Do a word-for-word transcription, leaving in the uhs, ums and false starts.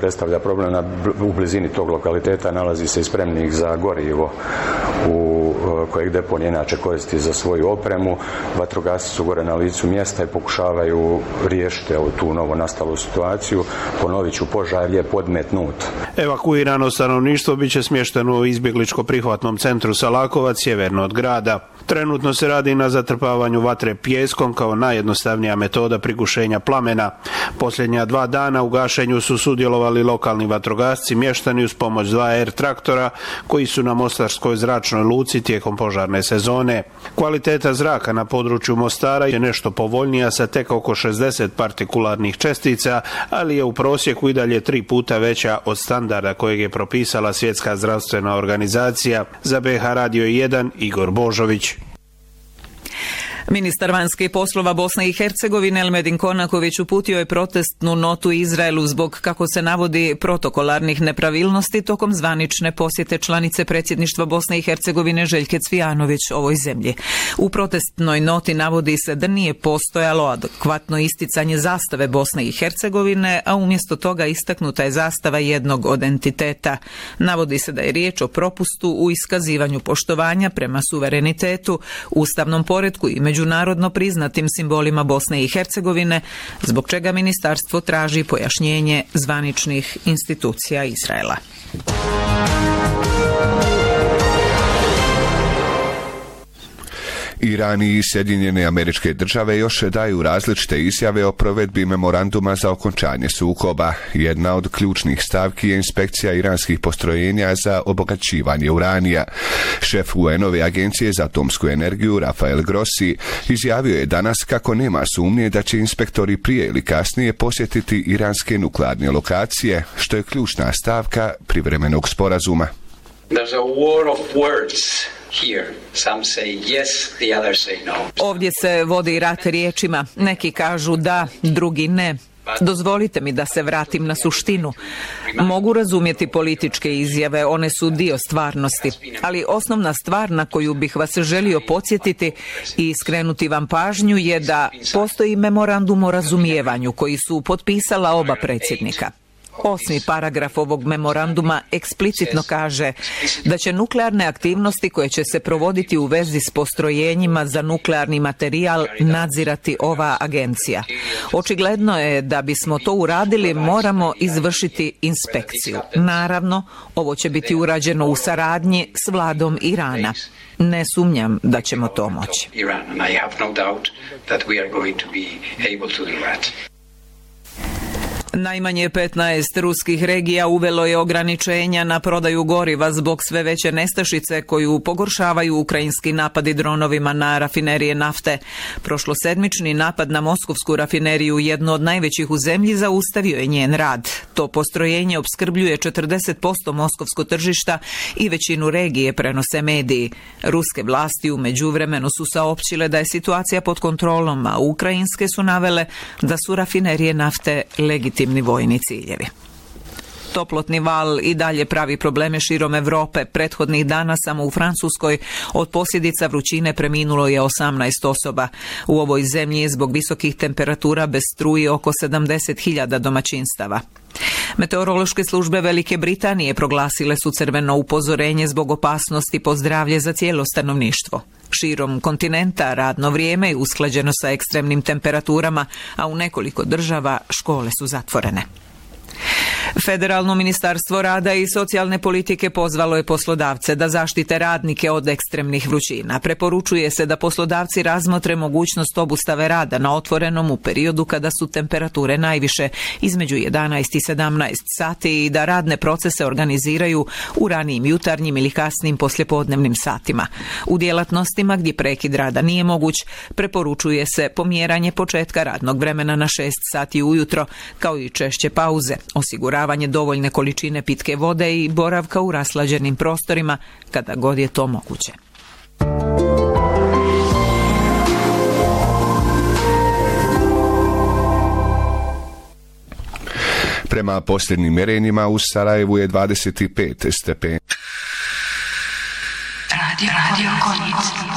predstavlja problem. U blizini tog lokaliteta nalazi se i spremnik za gorivo u kojeg deponija inače koristi za svoju opremu. Vatrogasci su gore na licu mjesta i pokušavaju riješiti tu novo nastalu situaciju. Ponovit ću, požar je podmetnut. Evakuirano stanovništvo biće smješteno u izbjegličko prihvatnom centru Salakovac, sjeverno od grada. Trenutno se radi na zatrpavanju vatre pijeskom kao najjednostavnija metoda prigušenja plamena. Posljednja dva dana u gašenju su sudjelovali lokalni vatrogasci mještani uz pomoć dva er traktora koji su na Mostarskoj zračnoj luci tijekom požarne sezone. Kvaliteta zraka na području Mostara je nešto povoljnija sa tek oko šezdeset partikularnih čestica, ali je u prosjeku i dalje tri puta veća od standarda kojeg je propisala Svjetska zdravstvena organizacija. Za be ha Radio jedan, Igor Božović. Ministar vanjskih poslova Bosne i Hercegovine Elmedin Konaković uputio je protestnu notu Izraelu zbog, kako se navodi, protokolarnih nepravilnosti tokom zvanične posjete članice predsjedništva Bosne i Hercegovine Željke Cvijanović ovoj zemlji. U protestnoj noti navodi se da nije postojalo adekvatno isticanje zastave Bosne i Hercegovine, a umjesto toga istaknuta je zastava jednog od entiteta. Navodi se da je riječ o propustu u iskazivanju poštovanja prema suverenitetu, ustavnom poretku i međunarodno priznatim simbolima Bosne i Hercegovine, zbog čega ministarstvo traži pojašnjenje zvaničnih institucija Izraela. Iran i Sjedinjene Američke Države još daju različite izjave o provedbi memoranduma za okončanje sukoba. Jedna od ključnih stavki je inspekcija iranskih postrojenja za obogaćivanje uranija. Šef u en-ove agencije za atomsku energiju Rafael Grossi izjavio je danas kako nema sumnje da će inspektori prije ili kasnije posjetiti iranske nuklearne lokacije, što je ključna stavka privremenog sporazuma. There's a war of words. Here. Some say yes, the others say no. Ovdje se vodi rat riječima. Neki kažu da, drugi ne. Dozvolite mi da se vratim na suštinu. Mogu razumjeti političke izjave, one su dio stvarnosti, ali osnovna stvar na koju bih vas želio podsjetiti i skrenuti vam pažnju je da postoji memorandum o razumijevanju koji su potpisala oba predsjednika. Osmi paragraf ovog memoranduma eksplicitno kaže da će nuklearne aktivnosti koje će se provoditi u vezi s postrojenjima za nuklearni materijal nadzirati ova agencija. Očigledno je da bismo to uradili, moramo izvršiti inspekciju. Naravno, ovo će biti urađeno u saradnji s vladom Irana. Ne sumnjam da ćemo to moći. Najmanje petnaest ruskih regija uvelo je ograničenja na prodaju goriva zbog sve veće nestašice koju pogoršavaju ukrajinski napadi dronovima na rafinerije nafte. Prošlosedmični napad na moskovsku rafineriju, jedno od najvećih u zemlji, zaustavio je njen rad. To postrojenje opskrbljuje četrdeset posto moskovskog tržišta i većinu regije, prenose mediji. Ruske vlasti u međuvremenu su saopćile da je situacija pod kontrolom, a ukrajinske su navele da su rafinerije nafte legitimne vojni ciljevi. Toplotni val i dalje pravi probleme širom Europe. Prethodnih dana samo u Francuskoj od posljedica vrućine preminulo je osamnaest osoba. U ovoj zemlji je zbog visokih temperatura bez struje oko sedamdeset hiljada domaćinstava. Meteorološke službe Velike Britanije proglasile su crveno upozorenje zbog opasnosti po zdravlje za cijelo stanovništvo. Širom kontinenta radno vrijeme je usklađeno sa ekstremnim temperaturama, a u nekoliko država škole su zatvorene. Federalno ministarstvo rada i socijalne politike pozvalo je poslodavce da zaštite radnike od ekstremnih vrućina. Preporučuje se da poslodavci razmotre mogućnost obustave rada na otvorenom u periodu kada su temperature najviše, između jedanaest i sedamnaest sati, i da radne procese organiziraju u ranijim jutarnjim ili kasnim poslijepodnevnim satima. U djelatnostima gdje prekid rada nije moguć, preporučuje se pomjeranje početka radnog vremena na šest sati ujutro, kao i češće pauze, osiguravanje dovoljne količine pitke vode i boravka u raslađenim prostorima kada god je to moguće. Prema posljednjim mjerenjima u Sarajevu je dvadeset pet stepeni. Radio, radio,